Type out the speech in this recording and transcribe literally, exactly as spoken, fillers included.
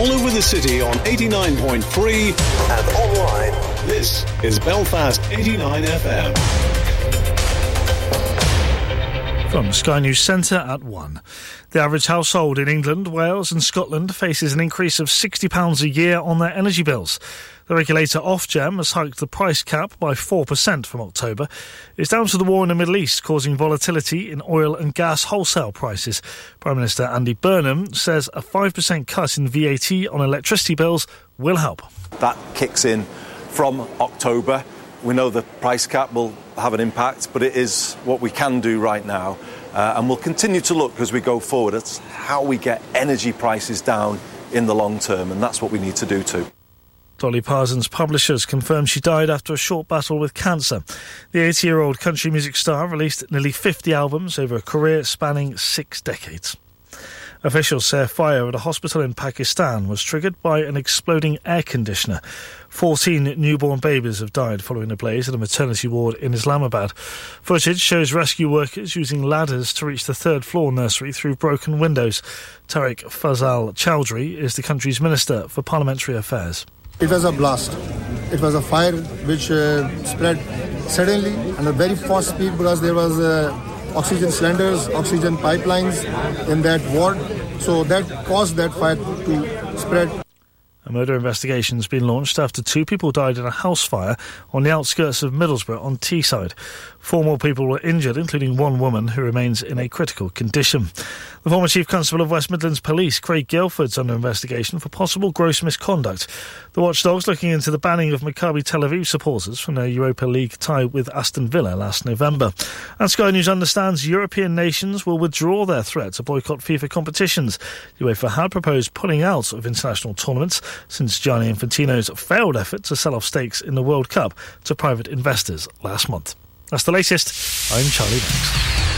all over the city on eighty-nine point three and online. This is Belfast eighty-nine F M. From Sky News Centre at one. The average household in England, Wales and Scotland faces an increase of sixty pounds a year on their energy bills. The regulator Ofgem has hiked the price cap by four percent from October. It's down to the war in the Middle East causing volatility in oil and gas wholesale prices. Prime Minister Andy Burnham says a five percent cut in V A T on electricity bills will help. That kicks in from October. We know the price cap will have an impact, but it is what we can do right now. Uh, and we'll continue to look as we go forward at how we get energy prices down in the long term, and that's what we need to do too. Dolly Parton's publishers confirmed she died after a short battle with cancer. The eighty-year-old country music star released nearly fifty albums over a career spanning six decades. Officials say a fire at a hospital in Pakistan was triggered by an exploding air conditioner. Fourteen newborn babies have died following a blaze at a maternity ward in Islamabad. Footage shows rescue workers using ladders to reach the third-floor nursery through broken windows. Tariq Fazal Chowdhury is the country's Minister for Parliamentary Affairs. It was a blast. It was a fire which uh, spread suddenly and at very fast speed because there was uh, oxygen cylinders, oxygen pipelines in that ward. So that caused that fire to spread. A murder investigation has been launched after two people died in a house fire on the outskirts of Middlesbrough on Teesside. Four more people were injured, including one woman who remains in a critical condition. The former Chief Constable of West Midlands Police, Craig Guilford's under investigation for possible gross misconduct. The watchdog's looking into the banning of Maccabi Tel Aviv supporters from their Europa League tie with Aston Villa last November. And Sky News understands European nations will withdraw their threat to boycott FIFA competitions. UEFA had proposed pulling out of international tournaments since Gianni Infantino's failed effort to sell off stakes in the World Cup to private investors last month. That's the latest. I'm Charlie Banks.